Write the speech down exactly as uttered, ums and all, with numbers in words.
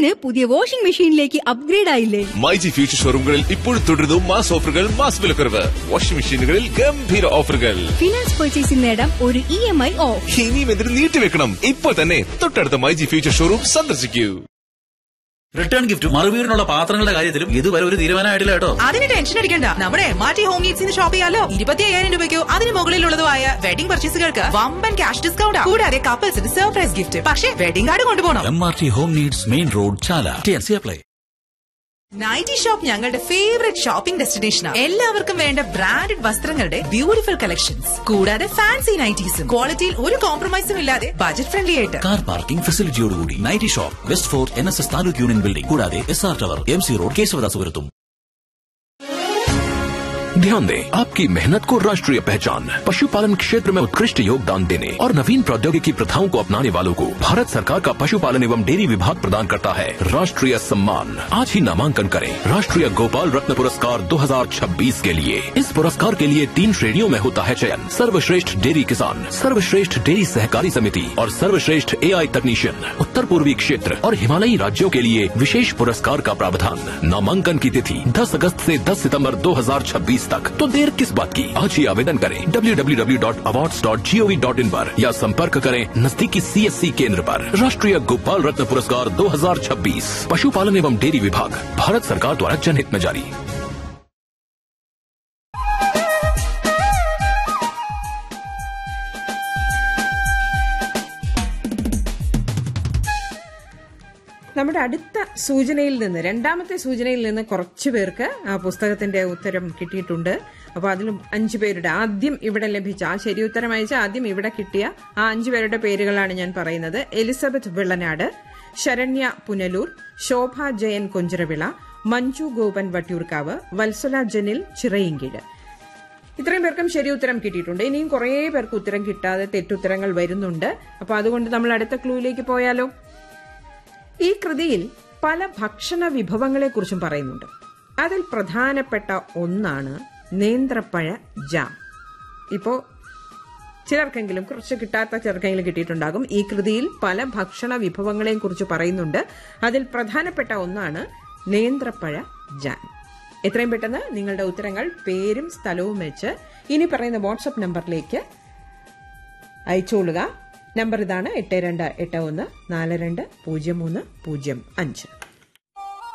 ഓണത്തിന് പുതിയ washing മെഷീനിലേക്ക് upgrade ആയില്ലേ? മൈജി ഫ്യൂച്ചർ ഷോറൂമുകളിൽ ഇപ്പോൾ തുടരുന്നു മാസ് ഓഫറുകൾ, മാസ് വിലക്കുറവ്. വാഷിംഗ് മെഷീനുകളിൽ ഗംഭീര ഓഫറുകൾ. ഫിനാൻസ് പർച്ചേസിംഗ് നേടാം ഒരു ഇ എം ഐ ഓഫ്. ഇനിയും എന്തിനു നീട്ടിവെക്കണം? ഇപ്പോൾ തന്നെ തൊട്ടടുത്ത മൈജി ഫ്യൂച്ചർ ഷോറൂം സന്ദർശിക്കൂ. റിട്ടേൺ ഗിഫ്റ്റ് മറുവീടിനുള്ള പാത്രങ്ങളുടെ കാര്യത്തിലും ഇതുവരെ ഒരു തീരുമാനമായിട്ടില്ല കേട്ടോ. അതിന് ടെൻഷൻ അടിക്കണ്ട. നമ്മുടെ M R T home നീഡ്സിന് shop ചെയ്യാലോ. ഇരുപത്തി അയ്യായിരം രൂപയ്ക്കോ അതിന് മുകളിലുള്ളതുമായ വെഡിംഗ് പർച്ചേസുകൾക്ക് വമ്പൻ ക്യാഷ് ഡിസ്കൗണ്ട്. കൂടാതെ കപ്പിൾസിന് സർപ്രൈസ് ഗിഫ്റ്റ്. പക്ഷേ വെഡിംഗ് കാർഡ് കൊണ്ടുപോകണം. M R T home needs, main road, ചാല. T N C apply. Nightie shop ഞങ്ങളുടെ ഫേവറേറ്റ് ഷോപ്പിംഗ് ഡെസ്റ്റിനേഷനാണ്. എല്ലാവർക്കും വേണ്ട ബ്രാൻഡഡ് വസ്ത്രങ്ങളുടെ ബ്യൂട്ടിഫുൾ കളക്ഷൻസ്, കൂടാതെ ഫാൻസി നൈറ്റീസും ക്വാളിറ്റിയിൽ ഒരു കോംപ്രമൈസും ഇല്ലാതെ ബജറ്റ് ഫ്രണ്ട്ലി ആയിട്ട്. Car parking ഫെസിലിറ്റിയോടുകൂടി nightie shop, west fort N S S taluk union building, കൂടാതെ S R tower, M C road, കേശവദാസുപുരത്തും. ध्यान दें, आपकी मेहनत को राष्ट्रीय पहचान, पशुपालन क्षेत्र में उत्कृष्ट योगदान देने और नवीन प्रौद्योगिकी प्रथाओं को अपनाने वालों को भारत सरकार का पशुपालन एवं डेयरी विभाग प्रदान करता है राष्ट्रीय सम्मान। आज ही नामांकन करें राष्ट्रीय गोपाल रत्न पुरस्कार दो हज़ार छब्बीस के लिए। इस पुरस्कार के लिए तीन श्रेणियों में होता है चयन: सर्वश्रेष्ठ डेयरी किसान, सर्वश्रेष्ठ डेयरी सहकारी समिति और सर्वश्रेष्ठ ए आई तकनीशियन। उत्तर पूर्वी क्षेत्र और हिमालयी राज्यों के लिए विशेष पुरस्कार का प्रावधान। नामांकन की तिथि दस अगस्त से दस सितम्बर दो हजार छब्बीस तक। तो देर किस बात की, आज ही आवेदन करें W W W dot awards dot G O V dot in पर या संपर्क करें नजदीकी सी एस सी केंद्र पर। राष्ट्रीय गोपाल रत्न पुरस्कार दो हज़ार छब्बीस पशुपालन एवं डेयरी विभाग, भारत सरकार द्वारा जनहित में जारी. നമ്മുടെ അടുത്ത സൂചനയിൽ നിന്ന് രണ്ടാമത്തെ സൂചനയിൽ നിന്ന് കുറച്ചു പേർക്ക് ആ പുസ്തകത്തിന്റെ ഉത്തരം കിട്ടിയിട്ടുണ്ട്. അപ്പൊ അതിലും അഞ്ചു പേരുടെ ആദ്യം ഇവിടെ ലഭിച്ച ആ ശരി ഉത്തരം അയച്ച ആദ്യം ഇവിടെ കിട്ടിയ ആ അഞ്ചു പേരുടെ പേരുകളാണ് ഞാൻ പറയുന്നത്. എലിസബത്ത് വെള്ളനാട്, ശരണ്യ പുനലൂർ, ശോഭ ജയൻ കൊഞ്ചിറവിള, മഞ്ജു ഗോപൻ വട്ടിയൂർക്കാവ്, വത്സല ജനിൽ ചിറയിൻകീഴ്. ഇത്രയും പേർക്കും ശരി ഉത്തരം കിട്ടിയിട്ടുണ്ട്. ഇനിയും കുറേ പേർക്ക് ഉത്തരം കിട്ടാതെ തെറ്റുത്തരങ്ങൾ വരുന്നുണ്ട്. അപ്പൊ അതുകൊണ്ട് നമ്മൾ അടുത്ത ക്ലൂയിലേക്ക് പോയാലോ? ഈ കൃതിയിൽ പല ഭക്ഷണ വിഭവങ്ങളെക്കുറിച്ചും പറയുന്നുണ്ട്. അതിൽ പ്രധാനപ്പെട്ട ഒന്നാണ് നേന്ത്രപ്പഴ ജാം. ഇപ്പോ ചിലർക്കെങ്കിലും, കുറച്ച് കിട്ടാത്ത ചിലർക്കെങ്കിലും കിട്ടിയിട്ടുണ്ടാകും. ഈ കൃതിയിൽ പല ഭക്ഷണ വിഭവങ്ങളെയും കുറിച്ച് പറയുന്നുണ്ട്. അതിൽ പ്രധാനപ്പെട്ട ഒന്നാണ് നേന്ത്രപ്പഴ ജാം. എത്രയും പെട്ടെന്ന് നിങ്ങളുടെ ഉത്തരങ്ങൾ പേരും സ്ഥലവും വെച്ച് ഇനി പറയുന്ന വാട്സ്ആപ്പ് നമ്പറിലേക്ക് അയച്ചോളുക. നമ്പർ ഇതാണ്: എട്ട് രണ്ട് എട്ട് ഒന്ന് നാല് രണ്ട് പൂജ്യം മൂന്ന് പൂജ്യം അഞ്ച്.